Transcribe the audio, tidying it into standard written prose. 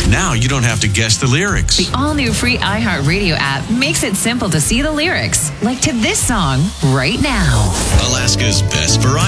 Now you don't have to guess the lyrics. The all-new free iHeartRadio app makes it simple to see the lyrics, like to this song right now. Alaska's best variety